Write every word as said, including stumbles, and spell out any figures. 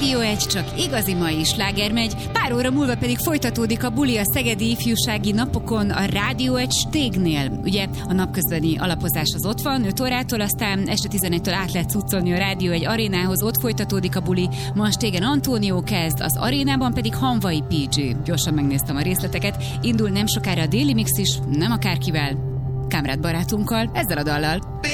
Rádió egy, csak igazi mai sláger megy, pár óra múlva pedig folytatódik a buli a Szegedi Ifjúsági Napokon a Rádió egy Stégnél. Ugye a napközbeni alapozás az ott van, öt órától, aztán este tizenegytől át lehet cuccolni a Rádió egy arénához, ott folytatódik a buli, ma a Stégen Antónió kezd, az arénában pedig Hanvai pé gé. Gyorsan megnéztem a részleteket, indul nem sokára a déli mix is, nem akárkivel, Kamrad barátunkkal, ezzel a dallal.